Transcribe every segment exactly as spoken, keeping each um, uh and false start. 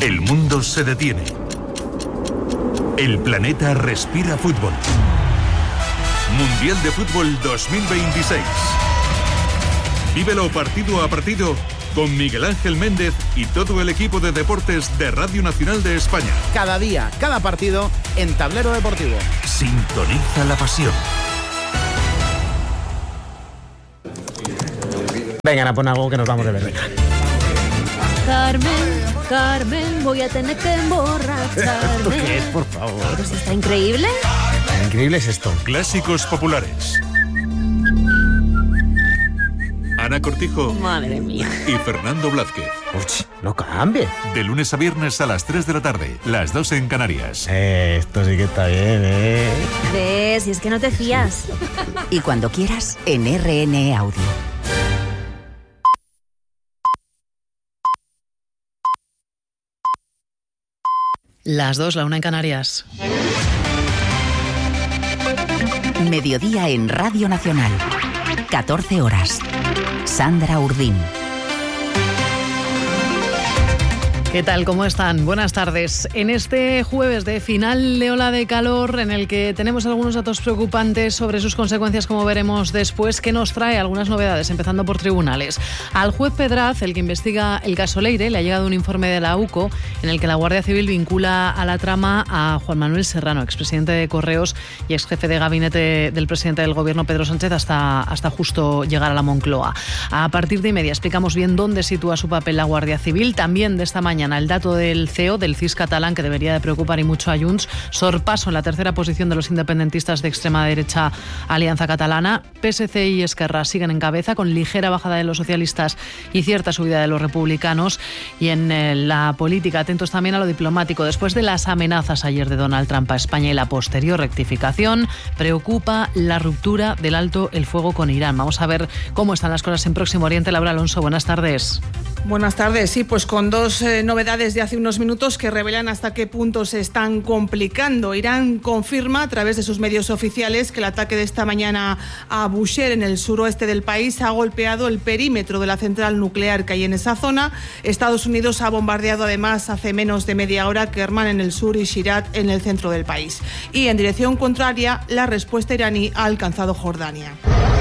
El mundo se detiene. El planeta respira fútbol. Mundial de Fútbol dos mil veintiséis. Vívelo partido a partido con Miguel Ángel Méndez y todo el equipo de deportes de Radio Nacional de España. Cada día, cada partido en Tablero Deportivo. Sintoniza la pasión. Venga, a poner algo que nos vamos de ver. Carmen, Carmen, voy a tener que emborracharme. ¿Esto qué es, por favor? Pero si está increíble. Increíble es esto. Clásicos populares. Ana Cortijo. Madre mía. Y Fernando Blázquez. Uch, no cambie. De lunes a viernes a las tres de la tarde, las dos en Canarias. Eh, esto sí que está bien, ¿eh? ¿Ves? Si es que no te fías. Y cuando quieras, en R N E Audio. Las dos, la una en Canarias. Mediodía en Radio Nacional. catorce horas. Sandra Urdín. ¿Qué tal? ¿Cómo están? Buenas tardes. En este jueves de final de ola de calor, en el que tenemos algunos datos preocupantes sobre sus consecuencias, como veremos después, que nos trae algunas novedades, empezando por tribunales. Al juez Pedraz, el que investiga el caso Leire, le ha llegado un informe de la U C O en el que la Guardia Civil vincula a la trama a Juan Manuel Serrano, expresidente de Correos y exjefe de gabinete del presidente del Gobierno, Pedro Sánchez, hasta, hasta justo llegar a la Moncloa. A partir de y media explicamos bien dónde sitúa su papel la Guardia Civil. También de esta mañana el dato del C E O, del C I S catalán, que debería de preocupar y mucho a Junts. Sorpaso en la tercera posición de los independentistas de extrema derecha Alianza Catalana. P S C y Esquerra siguen en cabeza, con ligera bajada de los socialistas y cierta subida de los republicanos. Y en eh, la política, atentos también a lo diplomático. Después de las amenazas ayer de Donald Trump a España y la posterior rectificación, preocupa la ruptura del alto el fuego con Irán. Vamos a ver cómo están las cosas en Próximo Oriente. Laura Alonso, buenas tardes. Buenas tardes. Sí, pues con dos eh, novedades de hace unos minutos que revelan hasta qué punto se están complicando. Irán confirma a través de sus medios oficiales que el ataque de esta mañana a Bushehr, en el suroeste del país, ha golpeado el perímetro de la central nuclear que hay en esa zona. Estados Unidos ha bombardeado además hace menos de media hora Kerman en el sur y Shirat en el centro del país. Y en dirección contraria, la respuesta iraní ha alcanzado Jordania.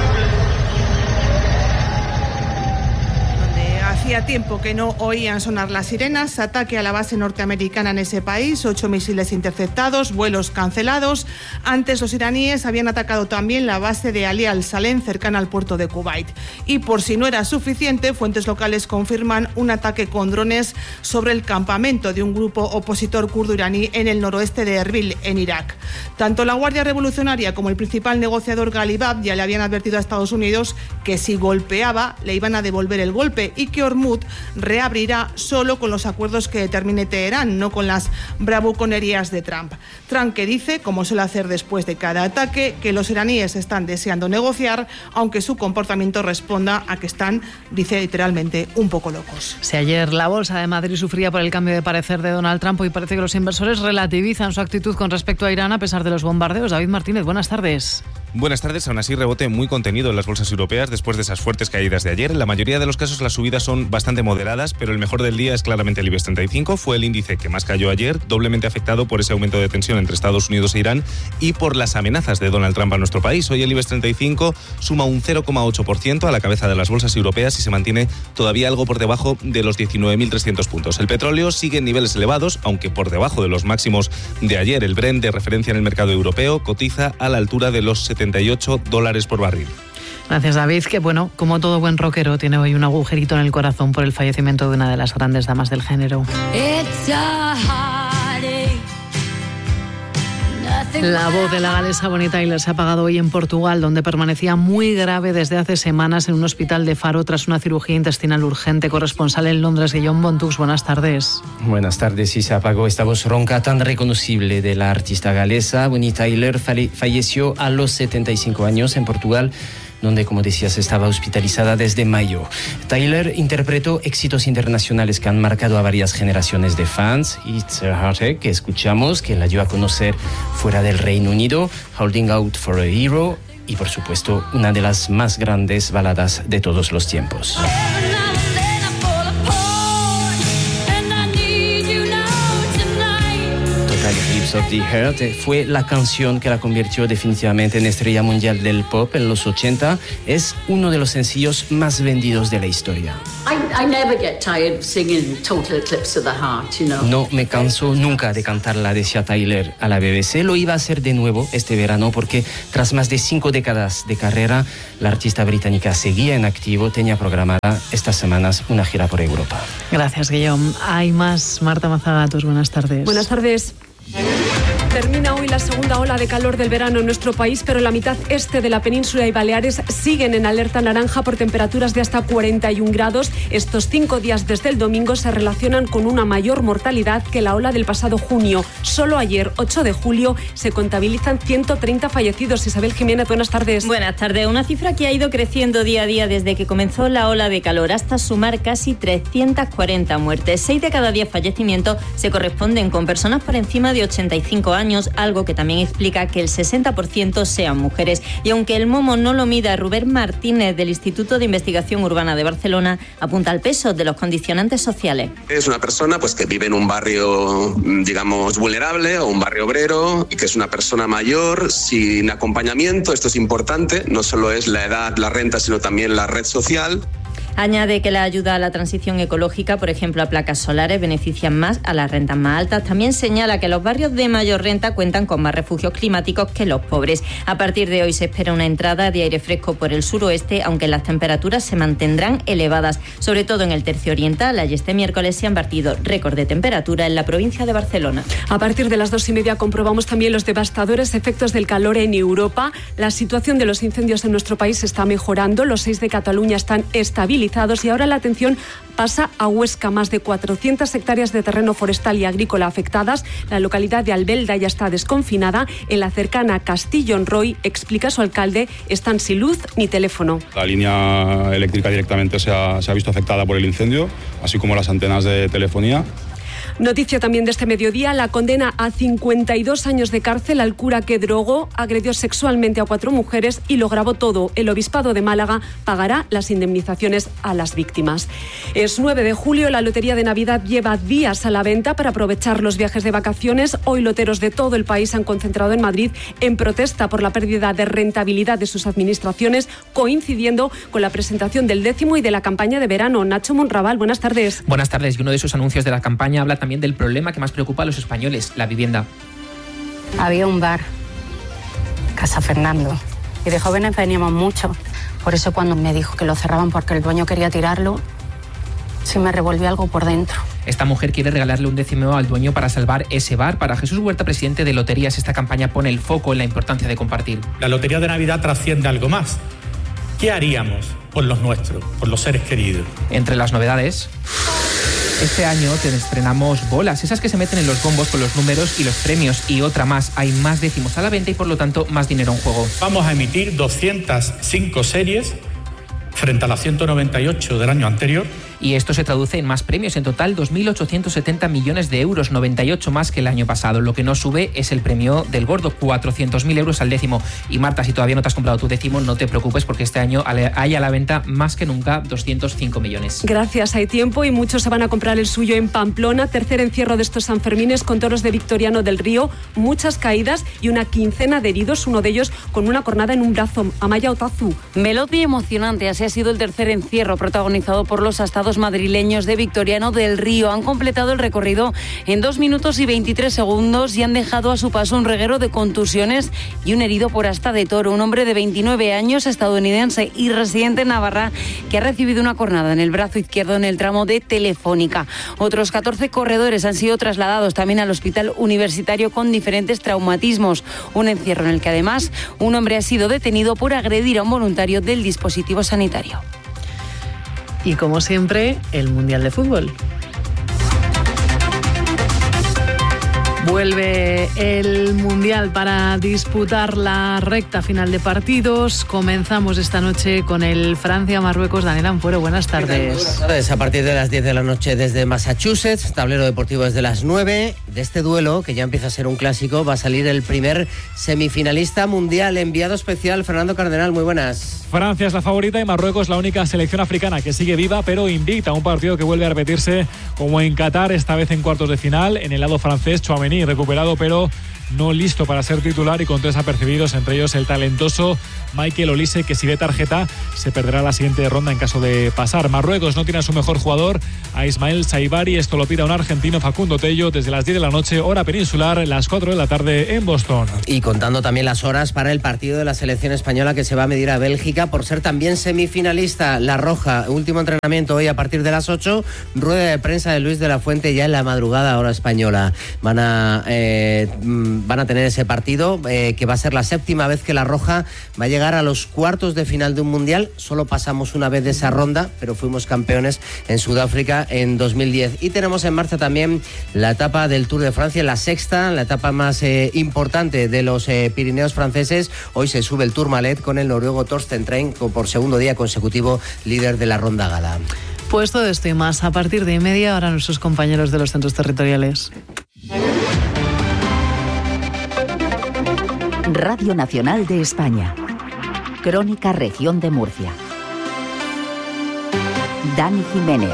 Hacía tiempo que no oían sonar las sirenas. Ataque a la base norteamericana en ese país, ocho misiles interceptados, vuelos cancelados. Antes los iraníes habían atacado también la base de Ali al-Salem, cercana al puerto de Kuwait. Y por si no era suficiente, fuentes locales confirman un ataque con drones sobre el campamento de un grupo opositor kurdo iraní en el noroeste de Erbil, en Irak. Tanto la Guardia Revolucionaria como el principal negociador Ghalibab ya le habían advertido a Estados Unidos que si golpeaba le iban a devolver el golpe y que Hormuz reabrirá solo con los acuerdos que determine Teherán, no con las bravuconerías de Trump. Trump, que dice, como suele hacer después de cada ataque, que los iraníes están deseando negociar, aunque su comportamiento responda a que están, dice literalmente, un poco locos. Si ayer la bolsa de Madrid sufría por el cambio de parecer de Donald Trump, hoy parece que los inversores relativizan su actitud con respecto a Irán a pesar de los bombardeos. David Martínez, buenas tardes. Buenas tardes. Aún así, rebote muy contenido en las bolsas europeas después de esas fuertes caídas de ayer. En la mayoría de los casos las subidas son bastante moderadas, pero el mejor del día es claramente el IBEX treinta y cinco. Fue el índice que más cayó ayer, doblemente afectado por ese aumento de tensión entre Estados Unidos e Irán y por las amenazas de Donald Trump a nuestro país. Hoy el IBEX treinta y cinco suma un cero coma ocho por ciento a la cabeza de las bolsas europeas y se mantiene todavía algo por debajo de los diecinueve mil trescientos puntos. El petróleo sigue en niveles elevados, aunque por debajo de los máximos de ayer. El Brent, de referencia en el mercado europeo, cotiza a la altura de los setenta y ocho dólares por barril. Gracias, David, que bueno, como todo buen rockero, tiene hoy un agujerito en el corazón por el fallecimiento de una de las grandes damas del género. La voz de la galesa Bonnie Tyler se ha apagado hoy en Portugal, donde permanecía muy grave desde hace semanas en un hospital de Faro tras una cirugía intestinal urgente. Corresponsal en Londres, Guillaume Bontux, buenas tardes. Buenas tardes. Sí, se apagó esta voz ronca tan reconocible de la artista galesa. Bonnie Tyler falleció a los setenta y cinco años en Portugal, donde, como decías, estaba hospitalizada desde mayo. Tyler interpretó éxitos internacionales que han marcado a varias generaciones de fans. It's a Heartache, que escuchamos, que la dio a conocer fuera del Reino Unido, Holding Out for a Hero y, por supuesto, una de las más grandes baladas de todos los tiempos. Tears of the Heart fue la canción que la convirtió definitivamente en estrella mundial del pop en los ochenta. Es uno de los sencillos más vendidos de la historia. I, I never get tired of singing Total Eclipse of the Heart, you know. No me canso nunca de cantarla, decía Tyler a la B B C. Lo iba a hacer de nuevo este verano porque tras más de cinco décadas de carrera, la artista británica seguía en activo, tenía programada estas semanas una gira por Europa. Gracias, Guillaume. Hay más. Marta Mazagatos, buenas tardes. Buenas tardes. Termina hoy la segunda ola de calor del verano en nuestro país, pero la mitad este de la península y Baleares siguen en alerta naranja por temperaturas de hasta cuarenta y un grados. Estos cinco días desde el domingo se relacionan con una mayor mortalidad que la ola del pasado junio. Solo ayer, ocho de julio, se contabilizan ciento treinta fallecidos. Isabel Jiménez, buenas tardes. Buenas tardes. Una cifra que ha ido creciendo día a día desde que comenzó la ola de calor, hasta sumar casi trescientas cuarenta muertes. Seis de cada diez fallecimientos se corresponden con personas por encima de ochenta y cinco años, algo que también explica que el sesenta por ciento sean mujeres. Y aunque el momo no lo mida, Rubén Martínez del Instituto de Investigación Urbana de Barcelona apunta al peso de los condicionantes sociales. Es una persona pues que vive en un barrio, digamos, vulnerable o un barrio obrero, y que es una persona mayor sin acompañamiento. Esto es importante, no solo es la edad, la renta, sino también la red social. Añade que la ayuda a la transición ecológica, por ejemplo a placas solares, benefician más a las rentas más altas. También señala que los barrios de mayor renta cuentan con más refugios climáticos que los pobres. A partir de hoy se espera una entrada de aire fresco por el suroeste, aunque las temperaturas se mantendrán elevadas, sobre todo en el tercio oriental. Allí este miércoles se han batido récord de temperatura en la provincia de Barcelona. A partir de las dos y media comprobamos también los devastadores efectos del calor en Europa. La situación de los incendios en nuestro país está mejorando. Los seis de Cataluña están estabilizados y ahora la atención pasa a Huesca. Más de cuatrocientas hectáreas de terreno forestal y agrícola afectadas. La localidad de Albelda ya está desconfinada. En la cercana Castillon-Roy, explica su alcalde, están sin luz ni teléfono. La línea eléctrica directamente se ha, se ha visto afectada por el incendio, así como las antenas de telefonía. Noticia también de este mediodía, la condena a cincuenta y dos años de cárcel al cura que drogó, agredió sexualmente a cuatro mujeres y lo grabó todo. El Obispado de Málaga pagará las indemnizaciones a las víctimas. Es nueve de julio, la Lotería de Navidad lleva días a la venta para aprovechar los viajes de vacaciones. Hoy loteros de todo el país se han concentrado en Madrid en protesta por la pérdida de rentabilidad de sus administraciones, coincidiendo con la presentación del décimo y de la campaña de verano. Nacho Monraval, buenas tardes. Buenas tardes. Y uno de esos anuncios de la campaña habla también del problema que más preocupa a los españoles, la vivienda. Había un bar, Casa Fernando, y de jóvenes veníamos mucho. Por eso cuando me dijo que lo cerraban porque el dueño quería tirarlo, se me revolvió algo por dentro. Esta mujer quiere regalarle un décimo al dueño para salvar ese bar. Para Jesús Huerta, presidente de Loterías, esta campaña pone el foco en la importancia de compartir. La Lotería de Navidad trasciende algo más. ¿Qué haríamos por los nuestros, por los seres queridos? Entre las novedades, este año te estrenamos bolas, esas que se meten en los bombos con los números y los premios, y otra más. Hay más décimos a la venta y por lo tanto más dinero en juego. Vamos a emitir doscientas cinco series frente a las ciento noventa y ocho del año anterior. Y esto se traduce en más premios, en total dos mil ochocientos setenta millones de euros, noventa y ocho más que el año pasado. Lo que no sube es el premio del gordo, cuatrocientos mil euros al décimo. Y Marta, si todavía no te has comprado tu décimo, no te preocupes porque este año hay a la venta más que nunca doscientos cinco millones. Gracias, hay tiempo y muchos se van a comprar el suyo en Pamplona. Tercer encierro de estos Sanfermines con toros de Victoriano del Río, muchas caídas y una quincena de heridos, uno de ellos con una cornada en un brazo. Amaya Otazu. Veloz y emocionante, así ha sido el tercer encierro protagonizado por los astados madrileños de Victoriano del Río. Han completado el recorrido en dos minutos y veintitrés segundos y han dejado a su paso un reguero de contusiones y un herido por asta de toro, un hombre de veintinueve años, estadounidense y residente en Navarra, que ha recibido una cornada en el brazo izquierdo en el tramo de Telefónica. Otros catorce corredores han sido trasladados también al hospital universitario con diferentes traumatismos. Un encierro en el que además un hombre ha sido detenido por agredir a un voluntario del dispositivo sanitario. Y como siempre, el Mundial de Fútbol. Vuelve el Mundial para disputar la recta final de partidos. Comenzamos esta noche con el Francia-Marruecos. Daniel Ampuero, buenas tardes. Buenas tardes. A partir de las diez de la noche desde Massachusetts, tablero deportivo desde las nueve. De este duelo, que ya empieza a ser un clásico, va a salir el primer semifinalista mundial. Enviado especial, Fernando Cardenal, muy buenas. Francia es la favorita y Marruecos la única selección africana que sigue viva pero invicta. Un partido que vuelve a repetirse como en Qatar, esta vez en cuartos de final. En el lado francés, Tchouaméni Tchouaméni, recuperado pero no listo para ser titular y con tres apercibidos, entre ellos el talentoso Michael Olise, que si ve tarjeta se perderá la siguiente ronda en caso de pasar. Marruecos no tiene a su mejor jugador, a Ismael Saibari. Esto lo pide a un argentino, Facundo Tello, desde las diez de la noche, hora peninsular, las cuatro de la tarde en Boston. Y contando también las horas para el partido de la selección española que se va a medir a Bélgica por ser también semifinalista. La Roja, último entrenamiento hoy a partir de las ocho, rueda de prensa de Luis de la Fuente ya en la madrugada, hora española. Van a, eh, van a tener ese partido eh, que va a ser la séptima vez que la Roja va a llegar a los cuartos de final de un mundial. Solo pasamos una vez de esa ronda, pero fuimos campeones en Sudáfrica en dos mil diez. Y tenemos en marcha también la etapa del Tour de Francia, la sexta, la etapa más eh, importante de los eh, Pirineos franceses. Hoy se sube el Tourmalet con el noruego Torsten Trein por segundo día consecutivo líder de la Ronda Gala. Pues todo esto y más a partir de media hora nuestros compañeros de los centros territoriales. Radio Nacional de España. Crónica Región de Murcia. Dani Jiménez.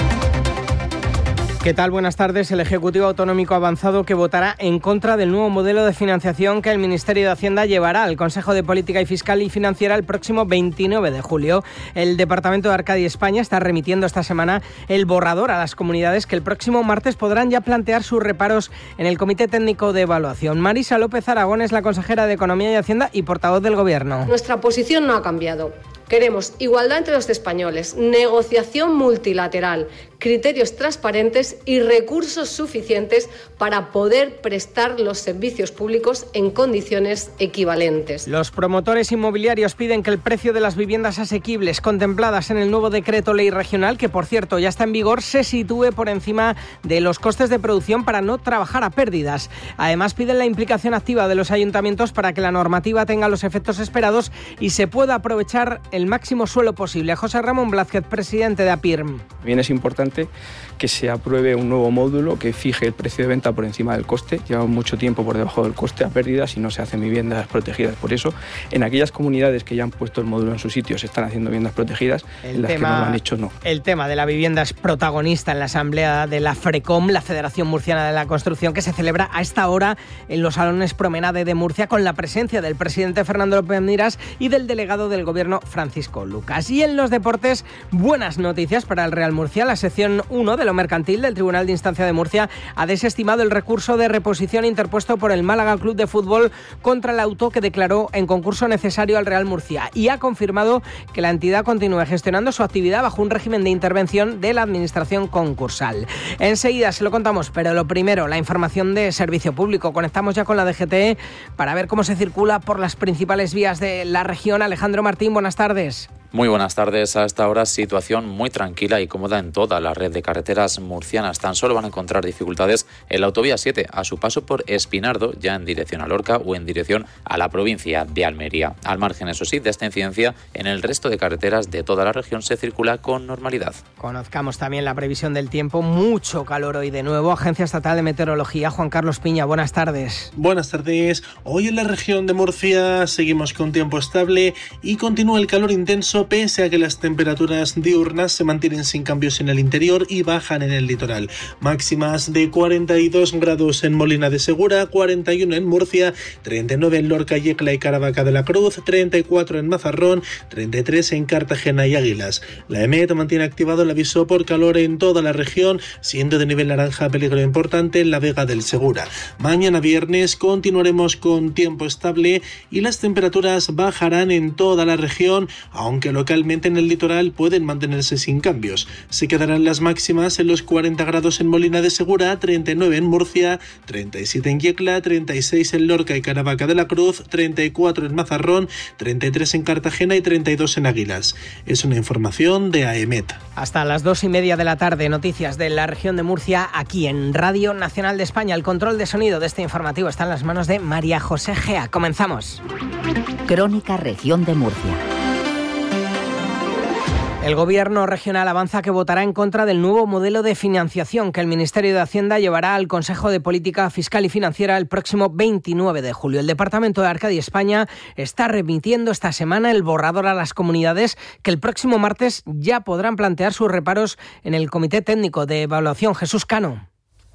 ¿Qué tal? Buenas tardes. El Ejecutivo Autonómico ha avanzado que votará en contra del nuevo modelo de financiación que el Ministerio de Hacienda llevará al Consejo de Política y Fiscal y Financiera el próximo veintinueve de julio. El Departamento de Arcadia España está remitiendo esta semana el borrador a las comunidades que el próximo martes podrán ya plantear sus reparos en el Comité Técnico de Evaluación. Marisa López Aragón es la consejera de Economía y Hacienda y portavoz del Gobierno. Nuestra posición no ha cambiado. Queremos igualdad entre los españoles, negociación multilateral, criterios transparentes y recursos suficientes para poder prestar los servicios públicos en condiciones equivalentes. Los promotores inmobiliarios piden que el precio de las viviendas asequibles contempladas en el nuevo decreto ley regional, que por cierto ya está en vigor, se sitúe por encima de los costes de producción para no trabajar a pérdidas. Además piden la implicación activa de los ayuntamientos para que la normativa tenga los efectos esperados y se pueda aprovechar el máximo suelo posible. José Ramón Blázquez, presidente de APIRM. Bien, es importante que se apruebe un nuevo módulo que fije el precio de venta por encima del coste. Lleva mucho tiempo por debajo del coste a pérdidas y no se hacen viviendas protegidas. Por eso, en aquellas comunidades que ya han puesto el módulo en su sitio se están haciendo viviendas protegidas, el en las tema, que no lo han hecho no. El tema de la vivienda es protagonista en la asamblea de la FRECOM, la Federación Murciana de la Construcción, que se celebra a esta hora en los salones Promenade de Murcia con la presencia del presidente Fernando López Miras y del delegado del Gobierno Francisco Lucas. Y en los deportes, buenas noticias para el Real Murcia. La sección uno de lo mercantil del Tribunal de Instancia de Murcia ha desestimado el recurso de reposición interpuesto por el Málaga Club de Fútbol contra el auto que declaró en concurso necesario al Real Murcia y ha confirmado que la entidad continúe gestionando su actividad bajo un régimen de intervención de la administración concursal. Enseguida se lo contamos, pero lo primero, la información de servicio público. Conectamos ya con la D G T para ver cómo se circula por las principales vías de la región. Alejandro Martín, buenas tardes. Muy buenas tardes. A esta hora situación muy tranquila y cómoda en toda la red de carreteras murcianas. Tan solo van a encontrar dificultades en la autovía siete a su paso por Espinardo, ya en dirección a Lorca o en dirección a la provincia de Almería. Al margen, eso sí, de esta incidencia, en el resto de carreteras de toda la región se circula con normalidad. Conozcamos también la previsión del tiempo. Mucho calor hoy de nuevo. Agencia Estatal de Meteorología, Juan Carlos Piña, buenas tardes. Buenas tardes. Hoy en la región de Murcia seguimos con tiempo estable y continúa el calor intenso pese a que las temperaturas diurnas se mantienen sin cambios en el interior y bajan en el litoral. Máximas de cuarenta y dos grados en Molina de Segura, cuarenta y uno en Murcia, treinta y nueve en Lorca, Yecla y Caravaca de la Cruz, treinta y cuatro en Mazarrón, treinta y tres en Cartagena y Águilas. La EMET mantiene activado el aviso por calor en toda la región, siendo de nivel naranja peligro importante en la Vega del Segura. Mañana viernes continuaremos con tiempo estable y las temperaturas bajarán en toda la región, aunque localmente en el litoral pueden mantenerse sin cambios. Se quedarán las máximas en los cuarenta grados en Molina de Segura, treinta y nueve en Murcia, treinta y siete en Yecla, treinta y seis en Lorca y Caravaca de la Cruz, treinta y cuatro en Mazarrón, treinta y tres en Cartagena y treinta y dos en Águilas. Es una información de AEMET. Hasta las dos y media de la tarde, noticias de la región de Murcia aquí en Radio Nacional de España. El control de sonido de este informativo está en las manos de María José Gea. Comenzamos. Crónica Región de Murcia. El Gobierno regional avanza que votará en contra del nuevo modelo de financiación que el Ministerio de Hacienda llevará al Consejo de Política Fiscal y Financiera el próximo veintinueve de julio. El Departamento de Arcadia España está remitiendo esta semana el borrador a las comunidades que el próximo martes ya podrán plantear sus reparos en el Comité Técnico de Evaluación. Jesús Cano.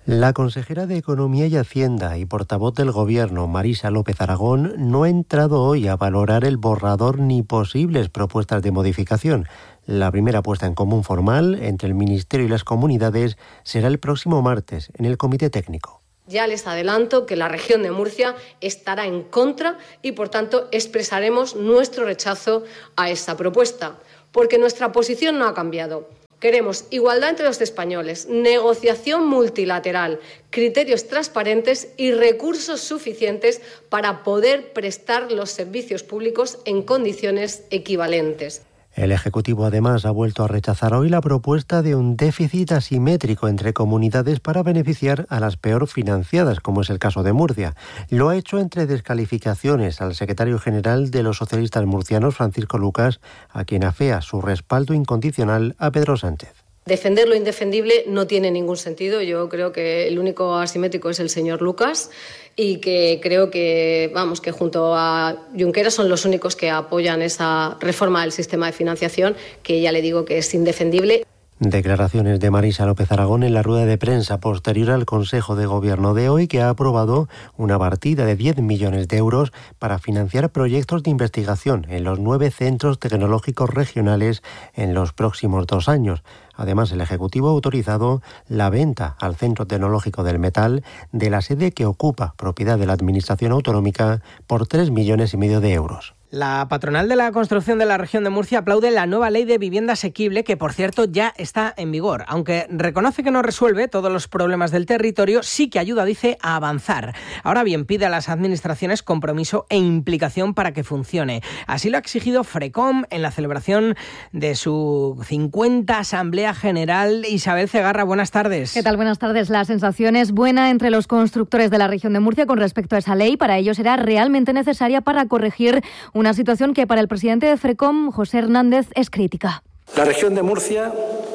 La consejera de Economía y Hacienda y portavoz del Gobierno, Marisa López Aragón, no ha entrado hoy a valorar el borrador ni posibles propuestas de modificación. La primera puesta en común formal entre el Ministerio y las comunidades será el próximo martes en el Comité Técnico. Ya les adelanto que la región de Murcia estará en contra y, por tanto, expresaremos nuestro rechazo a esta propuesta, porque nuestra posición no ha cambiado. Queremos igualdad entre los españoles, negociación multilateral, criterios transparentes y recursos suficientes para poder prestar los servicios públicos en condiciones equivalentes. El Ejecutivo además ha vuelto a rechazar hoy la propuesta de un déficit asimétrico entre comunidades para beneficiar a las peor financiadas, como es el caso de Murcia. Lo ha hecho entre descalificaciones al secretario general de los socialistas murcianos, Francisco Lucas, a quien afea su respaldo incondicional a Pedro Sánchez. Defender lo indefendible no tiene ningún sentido. Yo creo que el único asimétrico es el señor Lucas y que creo que, vamos, que junto a Junqueras son los únicos que apoyan esa reforma del sistema de financiación, que ya le digo que es indefendible. Declaraciones de Marisa López Aragón en la rueda de prensa posterior al Consejo de Gobierno de hoy, que ha aprobado una partida de diez millones de euros para financiar proyectos de investigación en los nueve centros tecnológicos regionales en los próximos dos años. Además, el Ejecutivo ha autorizado la venta al Centro Tecnológico del Metal de la sede que ocupa, propiedad de la Administración Autonómica, por tres millones y medio de euros. La patronal de la construcción de la región de Murcia aplaude la nueva ley de vivienda asequible, que por cierto ya está en vigor. Aunque reconoce que no resuelve todos los problemas del territorio, sí que ayuda, dice, a avanzar. Ahora bien, pide a las administraciones compromiso e implicación para que funcione. Así lo ha exigido Frecom en la celebración de su cincuenta Asamblea General. Isabel Cegarra, buenas tardes. ¿Qué tal? Buenas tardes. La sensación es buena entre los constructores de la región de Murcia con respecto a esa ley. Para ello será realmente necesaria para corregir una situación que para el presidente de Frecom, José Hernández, es crítica. La región de Murcia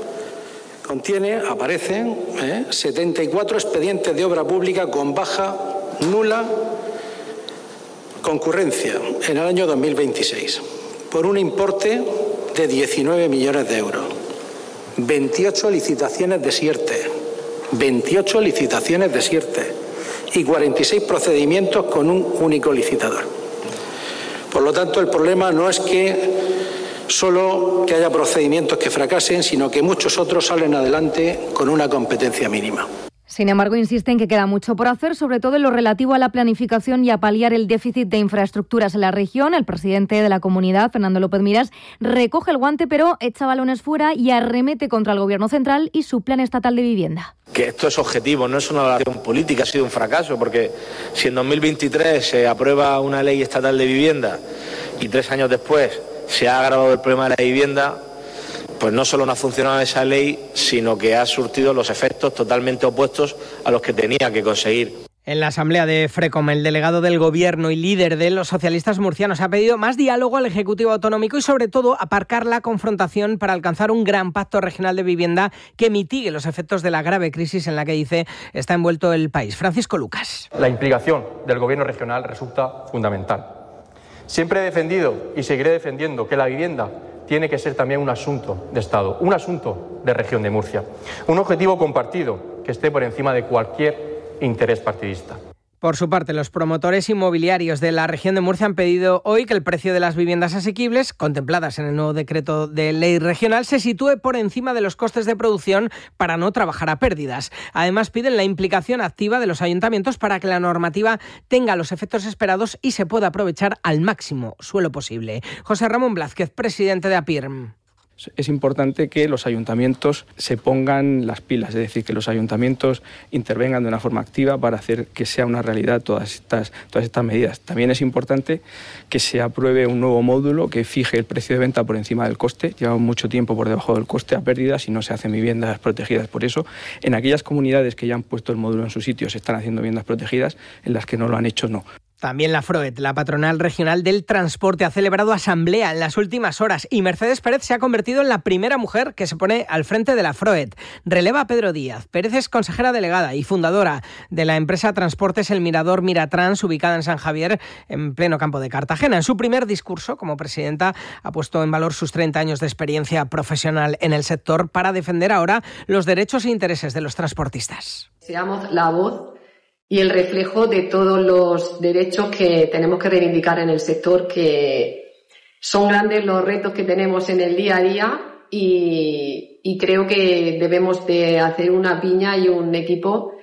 contiene, aparecen, ¿eh? setenta y cuatro expedientes de obra pública con baja, nula concurrencia en el año dos mil veintiséis, por un importe de diecinueve millones de euros. veintiocho licitaciones desiertes, veintiocho licitaciones desiertes y cuarenta y seis procedimientos con un único licitador. Por lo tanto, el problema no es que solo que haya procedimientos que fracasen, sino que muchos otros salen adelante con una competencia mínima. Sin embargo, insisten que queda mucho por hacer, sobre todo en lo relativo a la planificación y a paliar el déficit de infraestructuras en la región. El presidente de la comunidad, Fernando López Miras, recoge el guante, pero echa balones fuera y arremete contra el Gobierno central y su plan estatal de vivienda. Que esto es objetivo, no es una valoración política, ha sido un fracaso, porque si en dos mil veintitrés se aprueba una ley estatal de vivienda y tres años después se ha agravado el problema de la vivienda, pues no solo no ha funcionado esa ley, sino que ha surtido los efectos totalmente opuestos a los que tenía que conseguir. En la asamblea de Frecom, el delegado del Gobierno y líder de los socialistas murcianos ha pedido más diálogo al Ejecutivo Autonómico y, sobre todo, aparcar la confrontación para alcanzar un gran pacto regional de vivienda que mitigue los efectos de la grave crisis en la que, dice, está envuelto el país. Francisco Lucas. La implicación del Gobierno regional resulta fundamental. Siempre he defendido y seguiré defendiendo que la vivienda tiene que ser también un asunto de Estado, un asunto de región de Murcia, un objetivo compartido que esté por encima de cualquier interés partidista. Por su parte, los promotores inmobiliarios de la región de Murcia han pedido hoy que el precio de las viviendas asequibles, contempladas en el nuevo decreto de ley regional, se sitúe por encima de los costes de producción para no trabajar a pérdidas. Además, piden la implicación activa de los ayuntamientos para que la normativa tenga los efectos esperados y se pueda aprovechar al máximo suelo posible. José Ramón Blázquez, presidente de APIRM. Es importante que los ayuntamientos se pongan las pilas, es decir, que los ayuntamientos intervengan de una forma activa para hacer que sea una realidad todas estas, todas estas medidas. También es importante que se apruebe un nuevo módulo que fije el precio de venta por encima del coste. Llevamos mucho tiempo por debajo del coste a pérdidas y no se hacen viviendas protegidas. Por eso, en aquellas comunidades que ya han puesto el módulo en su sitio se están haciendo viviendas protegidas, en las que no lo han hecho, no. También la FROET, la patronal regional del transporte, ha celebrado asamblea en las últimas horas y Mercedes Pérez se ha convertido en la primera mujer que se pone al frente de la FROET. Releva a Pedro Díaz. Pérez es consejera delegada y fundadora de la empresa Transportes El Mirador Miratrans, ubicada en San Javier, en pleno campo de Cartagena. En su primer discurso como presidenta ha puesto en valor sus treinta años de experiencia profesional en el sector para defender ahora los derechos e intereses de los transportistas. Seamos la voz y el reflejo de todos los derechos que tenemos que reivindicar en el sector, que son grandes los retos que tenemos en el día a día y, y creo que debemos de hacer una piña y un equipo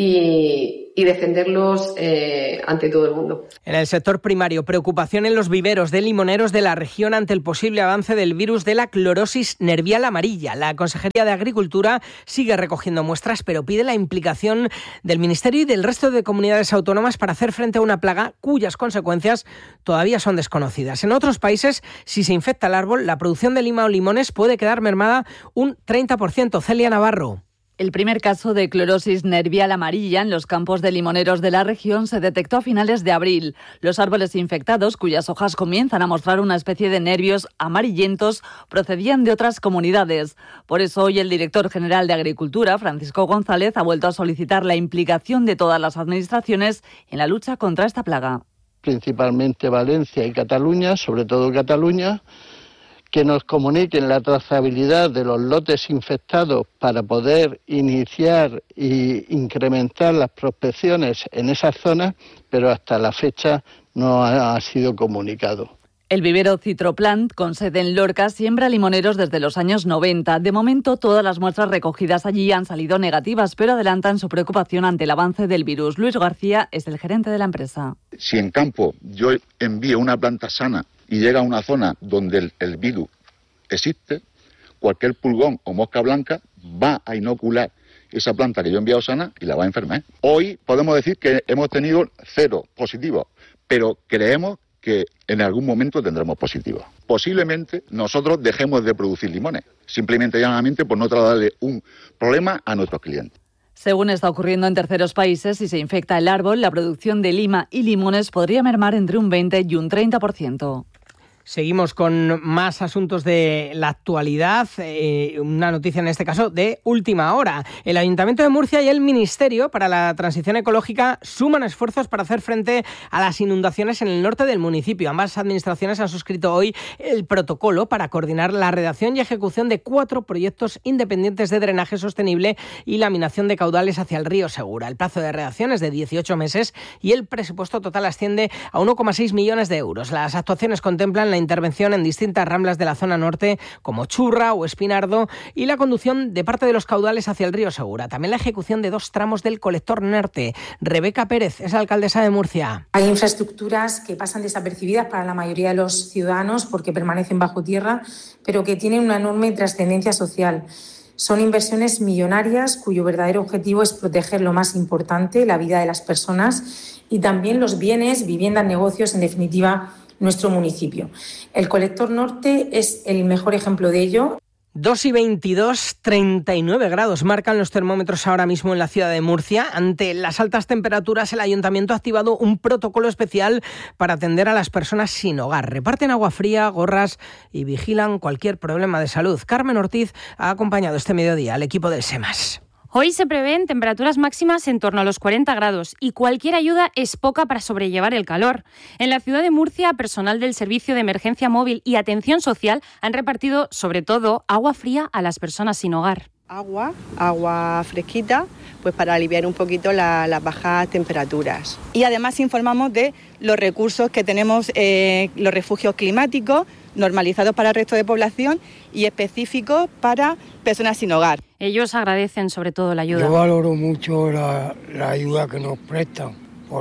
y, y defenderlos eh, ante todo el mundo. En el sector primario, preocupación en los viveros de limoneros de la región ante el posible avance del virus de la clorosis nervial amarilla. La Consejería de Agricultura sigue recogiendo muestras, pero pide la implicación del Ministerio y del resto de comunidades autónomas para hacer frente a una plaga cuyas consecuencias todavía son desconocidas. En otros países, si se infecta el árbol, la producción de lima o limones puede quedar mermada un treinta por ciento. Celia Navarro. El primer caso de clorosis nervial amarilla en los campos de limoneros de la región se detectó a finales de abril. Los árboles infectados, cuyas hojas comienzan a mostrar una especie de nervios amarillentos, procedían de otras comunidades. Por eso hoy el director general de Agricultura, Francisco González, ha vuelto a solicitar la implicación de todas las administraciones en la lucha contra esta plaga. Principalmente Valencia y Cataluña, sobre todo Cataluña, que nos comuniquen la trazabilidad de los lotes infectados para poder iniciar e incrementar las prospecciones en esas zonas, pero hasta la fecha no ha sido comunicado. El vivero Citroplant, con sede en Lorca, siembra limoneros desde los años noventa. De momento, todas las muestras recogidas allí han salido negativas, pero adelantan su preocupación ante el avance del virus. Luis García es el gerente de la empresa. Si en campo yo envío una planta sana y llega a una zona donde el, el virus existe, cualquier pulgón o mosca blanca va a inocular esa planta que yo he enviado sana y la va a enfermar. Hoy podemos decir que hemos tenido cero positivos, pero creemos que en algún momento tendremos positivos. Posiblemente nosotros dejemos de producir limones, simplemente y llanamente por no trasladarle un problema a nuestros clientes. Según está ocurriendo en terceros países, si se infecta el árbol, la producción de lima y limones podría mermar entre un veinte y un treinta por ciento. Seguimos con más asuntos de la actualidad, eh, una noticia en este caso de última hora. El Ayuntamiento de Murcia y el Ministerio para la Transición Ecológica suman esfuerzos para hacer frente a las inundaciones en el norte del municipio. Ambas administraciones han suscrito hoy el protocolo para coordinar la redacción y ejecución de cuatro proyectos independientes de drenaje sostenible y laminación de caudales hacia el río Segura. El plazo de redacción es de dieciocho meses y el presupuesto total asciende a uno coma seis millones de euros. Las actuaciones contemplan la intervención en distintas ramblas de la zona norte, como Churra o Espinardo, y la conducción de parte de los caudales hacia el río Segura. También la ejecución de dos tramos del colector norte. Rebeca Pérez es alcaldesa de Murcia. Hay infraestructuras que pasan desapercibidas para la mayoría de los ciudadanos porque permanecen bajo tierra, pero que tienen una enorme trascendencia social. Son inversiones millonarias cuyo verdadero objetivo es proteger lo más importante, la vida de las personas y también los bienes, viviendas, negocios, en definitiva, nuestro municipio. El colector norte es el mejor ejemplo de ello. dos y veintidós, treinta y nueve grados marcan los termómetros ahora mismo en la ciudad de Murcia. Ante las altas temperaturas, el Ayuntamiento ha activado un protocolo especial para atender a las personas sin hogar. Reparten agua fría, gorras y vigilan cualquier problema de salud. Carmen Ortiz ha acompañado este mediodía al equipo del SEMAS. Hoy se prevén temperaturas máximas en torno a los cuarenta grados y cualquier ayuda es poca para sobrellevar el calor. En la ciudad de Murcia, personal del Servicio de Emergencia Móvil y Atención Social han repartido, sobre todo, agua fría a las personas sin hogar. Agua, agua fresquita, pues para aliviar un poquito la, las bajas temperaturas. Y además informamos de los recursos que tenemos, eh, los refugios climáticos, normalizados para el resto de población y específicos para personas sin hogar. Ellos agradecen sobre todo la ayuda. Yo valoro mucho la, la ayuda que nos prestan,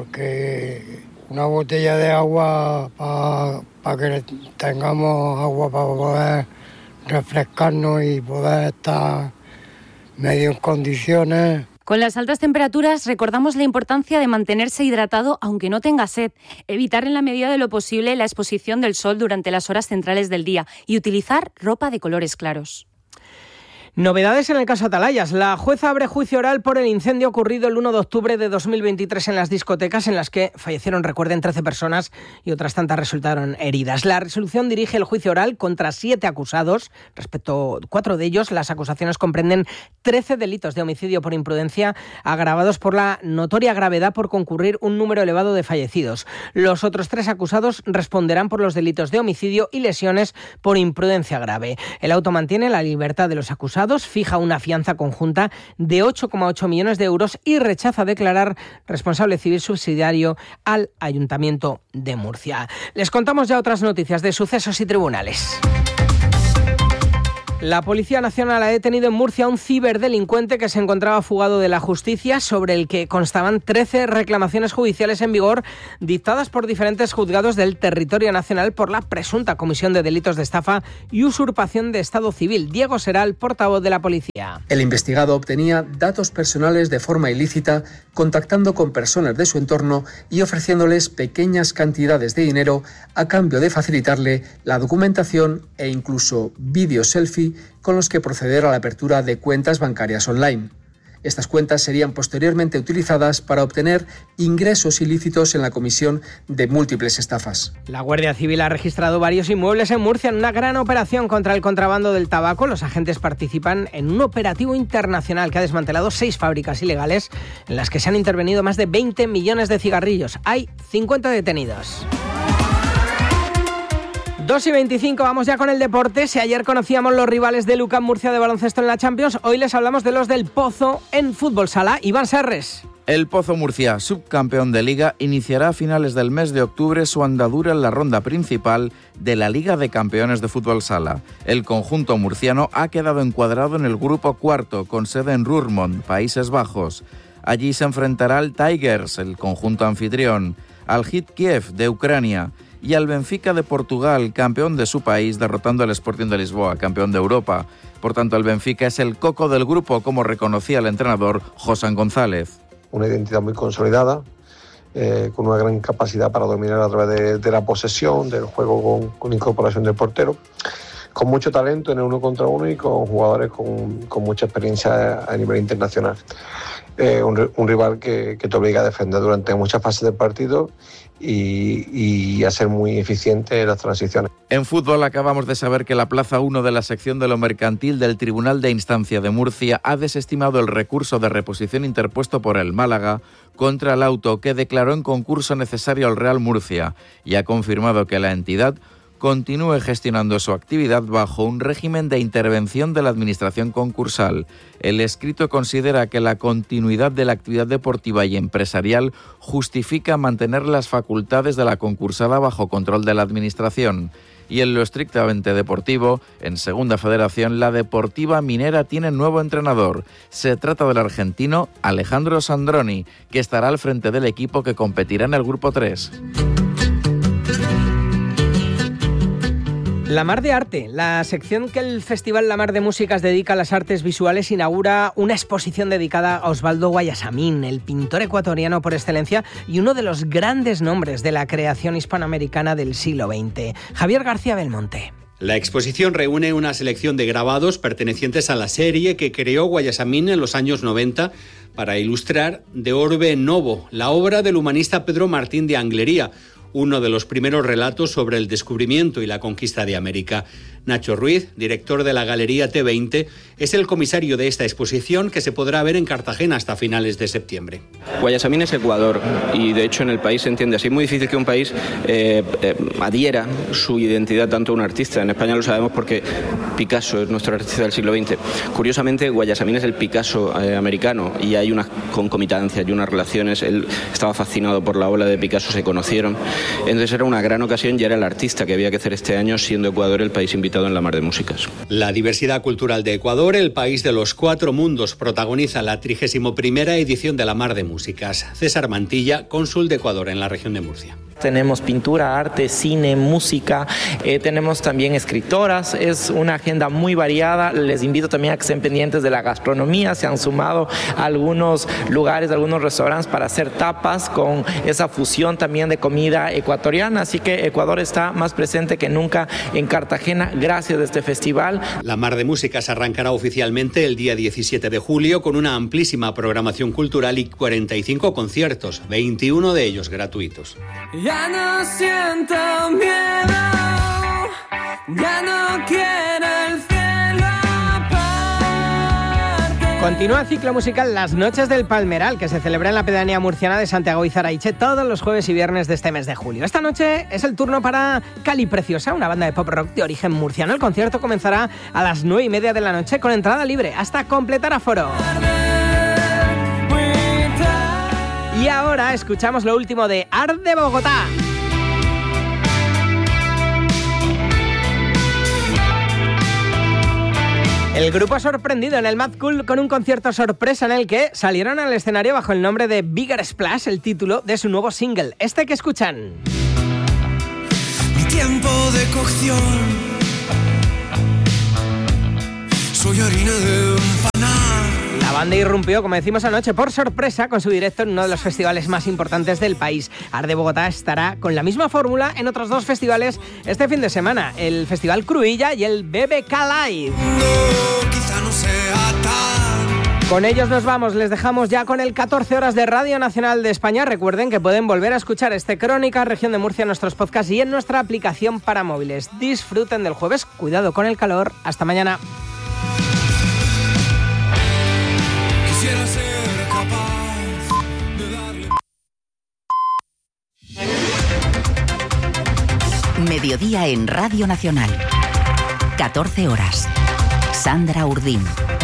porque una botella de agua para pa que tengamos agua para poder refrescarnos y poder estar medio en condiciones. Con las altas temperaturas recordamos la importancia de mantenerse hidratado aunque no tenga sed, evitar en la medida de lo posible la exposición del sol durante las horas centrales del día y utilizar ropa de colores claros. Novedades en el caso Atalayas. La jueza abre juicio oral por el incendio ocurrido el uno de octubre de dos mil veintitrés en las discotecas, en las que fallecieron, recuerden, trece personas y otras tantas resultaron heridas. La resolución dirige el juicio oral contra siete acusados. Respecto a cuatro de ellos, las acusaciones comprenden trece delitos de homicidio por imprudencia agravados por la notoria gravedad por concurrir un número elevado de fallecidos. Los otros tres acusados responderán por los delitos de homicidio y lesiones por imprudencia grave. El auto mantiene la libertad de los acusados, fija una fianza conjunta de ocho coma ocho millones de euros y rechaza declarar responsable civil subsidiario al Ayuntamiento de Murcia. Les contamos ya otras noticias de sucesos y tribunales. La Policía Nacional ha detenido en Murcia a un ciberdelincuente que se encontraba fugado de la justicia, sobre el que constaban trece reclamaciones judiciales en vigor dictadas por diferentes juzgados del territorio nacional por la presunta comisión de delitos de estafa y usurpación de estado civil. Diego Seral, portavoz de la policía. El investigado obtenía datos personales de forma ilícita, contactando con personas de su entorno y ofreciéndoles pequeñas cantidades de dinero a cambio de facilitarle la documentación e incluso vídeos selfie con los que proceder a la apertura de cuentas bancarias online. Estas cuentas serían posteriormente utilizadas para obtener ingresos ilícitos en la comisión de múltiples estafas. La Guardia Civil ha registrado varios inmuebles en Murcia en una gran operación contra el contrabando del tabaco. Los agentes participan en un operativo internacional que ha desmantelado seis fábricas ilegales en las que se han intervenido más de veinte millones de cigarrillos. Hay cincuenta detenidos. dos y veinticinco, vamos ya con el deporte. Si ayer conocíamos los rivales de UCAM Murcia de baloncesto en la Champions, hoy les hablamos de los del Pozo en fútbol sala. Iván Serres. El Pozo Murcia, subcampeón de Liga, iniciará a finales del mes de octubre su andadura en la ronda principal de la Liga de Campeones de Fútbol Sala. El conjunto murciano ha quedado encuadrado en el grupo cuarto, con sede en Roermond, Países Bajos. Allí se enfrentará al Tigers, el conjunto anfitrión, al Hit Kiev de Ucrania y al Benfica de Portugal, campeón de su país, derrotando al Sporting de Lisboa, campeón de Europa. Por tanto, el Benfica es el coco del grupo, como reconocía el entrenador Josán González. Una identidad muy consolidada, eh, con una gran capacidad para dominar a través de, de la posesión, del juego con, con incorporación del portero, con mucho talento en el uno contra uno y con jugadores con, con mucha experiencia a nivel internacional. Eh, un, un rival que, que te obliga a defender durante muchas fases del partido y, y a ser muy eficiente en las transiciones. En fútbol acabamos de saber que la Plaza uno de la sección de lo mercantil del Tribunal de Instancia de Murcia ha desestimado el recurso de reposición interpuesto por el Málaga contra el auto que declaró en concurso necesario al Real Murcia y ha confirmado que la entidad continúe gestionando su actividad bajo un régimen de intervención de la Administración concursal. El escrito considera que la continuidad de la actividad deportiva y empresarial justifica mantener las facultades de la concursada bajo control de la Administración. Y en lo estrictamente deportivo, en Segunda Federación, la Deportiva Minera tiene nuevo entrenador. Se trata del argentino Alejandro Sandroni, que estará al frente del equipo que competirá en el Grupo tres. La Mar de Arte, la sección que el Festival La Mar de Músicas dedica a las artes visuales, inaugura una exposición dedicada a Osvaldo Guayasamín, el pintor ecuatoriano por excelencia y uno de los grandes nombres de la creación hispanoamericana del siglo veinte. Javier García Belmonte. La exposición reúne una selección de grabados pertenecientes a la serie que creó Guayasamín en los años noventa para ilustrar De Orbe Novo, la obra del humanista Pedro Martín de Anglería, uno de los primeros relatos sobre el descubrimiento y la conquista de América. Nacho Ruiz, director de la Galería T veinte, es el comisario de esta exposición que se podrá ver en Cartagena hasta finales de septiembre. Guayasamín es Ecuador y de hecho en el país se entiende así. Es muy difícil que un país eh, eh, adhiera su identidad tanto a un artista. En España lo sabemos porque Picasso es nuestro artista del siglo veinte. Curiosamente, Guayasamín es el Picasso eh, americano y hay unas concomitancias y unas relaciones. Él estaba fascinado por la obra de Picasso, se conocieron. Entonces era una gran ocasión y era el artista que había que hacer este año, siendo Ecuador el país invitado en la Mar de Músicas. La diversidad cultural de Ecuador, el país de los cuatro mundos, protagoniza la trigésima primera edición de la Mar de Músicas. César Mantilla, cónsul de Ecuador en la región de Murcia. Tenemos pintura, arte, cine, música, eh, tenemos también escritoras, es una agenda muy variada. Les invito también a que estén pendientes de la gastronomía, se han sumado a algunos lugares, algunos restaurantes para hacer tapas con esa fusión también de comida ecuatoriana, así que Ecuador está más presente que nunca en Cartagena gracias a este festival. La Mar de Música se arrancará oficialmente el día diecisiete de julio con una amplísima programación cultural y cuarenta y cinco conciertos, veintiuno de ellos gratuitos. Ya no siento miedo, ya no quiero el cielo aparte. Continúa el ciclo musical Las Noches del Palmeral, que se celebra en la pedanía murciana de Santiago y Zaraiche todos los jueves y viernes de este mes de julio. Esta noche es el turno para Cali Preciosa, una banda de pop rock de origen murciano. El concierto comenzará a las nueve y media de la noche con entrada libre hasta completar aforo. Y ahora escuchamos lo último de Art de Bogotá. El grupo ha sorprendido en el Mad Cool con un concierto sorpresa en el que salieron al escenario bajo el nombre de Bigger Splash, el título de su nuevo single, este que escuchan. Mi tiempo de cocción, soy harina de empanar. La banda irrumpió, como decimos anoche, por sorpresa con su directo en uno de los festivales más importantes del país. Art de Bogotá estará con la misma fórmula en otros dos festivales este fin de semana, el Festival Cruilla y el B B K Live. No, quizá no sea tan... Con ellos nos vamos, les dejamos ya con el catorce horas de Radio Nacional de España. Recuerden que pueden volver a escuchar este Crónica Región de Murcia en nuestros podcasts y en nuestra aplicación para móviles. Disfruten del jueves, cuidado con el calor, hasta mañana. Quisiera ser capaz de darle... Mediodía en Radio Nacional. catorce horas. Sandra Urdín.